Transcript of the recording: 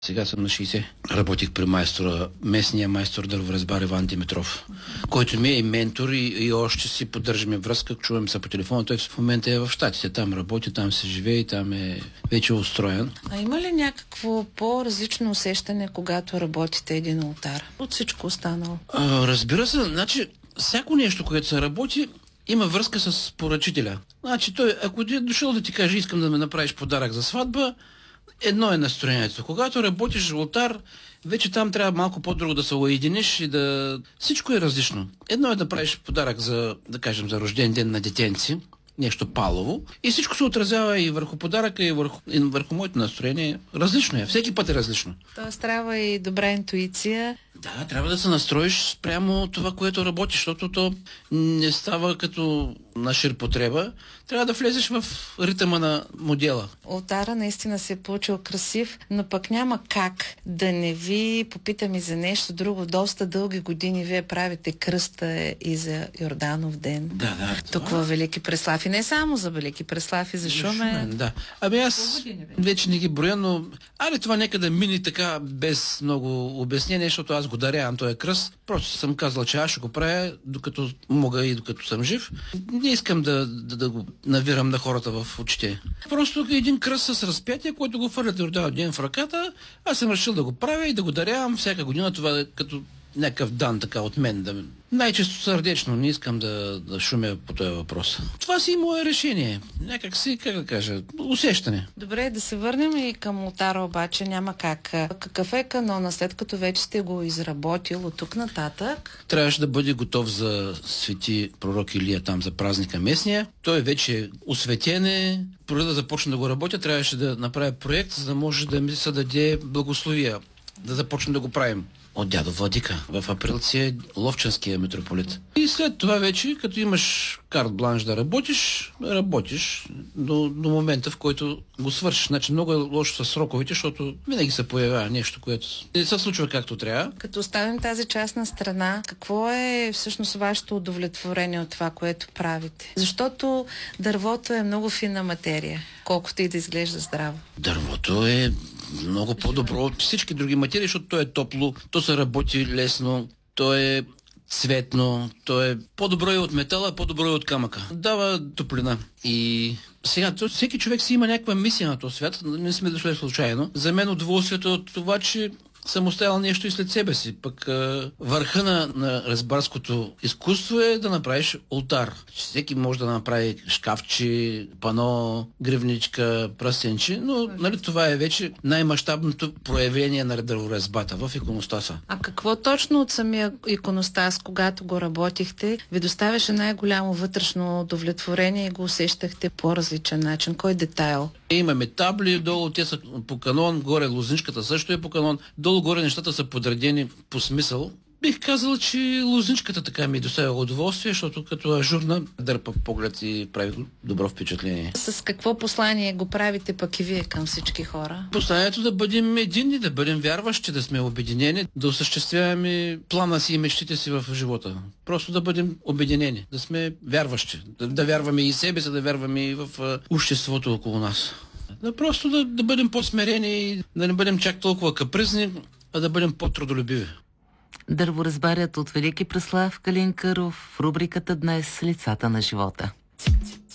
Сега съм на 60. Работих при майстора, местния майстор дърворазбар Иван Димитров, който ми е и ментор и още си поддържаме връзка, чувам се по телефона. Той в момента е в Щатите, там работи, там се живее и там е вече устроен. А има ли някакво по-различно усещане, когато работите един олтар от всичко останало? Разбира се, значи всяко нещо, което се работи, има връзка с поръчителя. Значи той, ако ти е дошъл да ти каже, искам да ме направиш подарък за сватба, едно е настроението. Когато работиш олтар, вече там трябва малко по-друго да се уединиш и да... Всичко е различно. Едно е да правиш подарък за, да кажем, за рожден ден на детенци, нещо палово, и всичко се отразява и върху подаръка, и върху моето настроение. Различно е. Всеки път е различно. Тоест трябва и добра интуиция. Да, трябва да се настроиш спрямо това, което работиш, защото то не става като на ширпотреба. Трябва да влезеш в ритъма на модела. Олтара наистина се е получил красив, но пък няма как да не ви попитам и за нещо друго. Доста дълги години вие правите кръста и за Йорданов ден. Да. Тук във Велики Преслав. И не само за Велики Преслав, и за Шумен. Да. Ами аз вече не ги броя, но това нека да мине така без много обяснение, защото аз го дарявам този кръст. Просто съм казал, че аз ще го правя докато мога и докато съм жив. Не искам да го навирам на хората в очите. Просто един кръст с разпятие, който го фърлят Йорданов ден в ръката. Аз съм решил да го правя и да го дарявам всяка година. Това е като някакъв дан така от мен. Най-често сърдечно, не искам да шумя по този въпрос. Това си и мое решение. Някак си, как да кажа, усещане. Добре, да се върнем и към олтара, обаче няма как. Какъв е канона, след като вече сте го изработил от тук нататък? Трябваше да бъде готов за свети пророк Илия там за празника местния. Той вече е осветен. Преди да започна да го работя, трябваше да направя проект, за да може да ми се даде благословия, да започнем да го правим. От дядо Владика. В Априлци е Ловчанския митрополит. И след това вече, като имаш карт бланш да работиш до момента, в който го свършиш. Значи много е лошо с сроковете, защото винаги се появява нещо, което не се случва както трябва. Като оставим тази част на страна, какво е всъщност вашето удовлетворение от това, което правите? Защото дървото е много финна материя, колкото и да изглежда здраво. Дървото е много по-добро от всички други материи, защото то е топло, то се работи лесно, то е цветно, то е по-добро и от метала, по-добро и от камъка. Дава топлина. И сега, всеки човек си има някаква мисия на този свят, не сме дошли случайно. За мен удоволствието е от това, че съм оставил нещо и след себе си. Пък върха на разбарското изкуство е да направиш олтар. Всеки може да направи шкафче, пано, гривничка, пръстенче, но това е вече най-мащабното проявление на дърворазбата в иконостаса. А какво точно от самия иконостас, когато го работихте, ви доставяше най-голямо вътрешно удовлетворение и го усещахте по различен начин? Кой детайл? Имаме табли, долу те са по канон, горе лозничката също е по канон, долу-горе нещата са подредени по смисъл. Бих казал, че лозничката така ми доставя удоволствие, защото като ажурна дърпа поглед и прави добро впечатление. С какво послание го правите пък и вие към всички хора? Посланието да бъдем единни, да бъдем вярващи, да сме обединени, да осъществяваме плана си и мечтите си в живота. Просто да бъдем обединени, да сме вярващи, да вярваме и себе си, да вярваме и в обществото около нас. Просто да бъдем по-смирени, да не бъдем чак толкова капризни, а да бъдем по-трудолюбиви. Дърворазбарят от Велики Преслав Калин Къров в рубриката днес "Лицата на живота".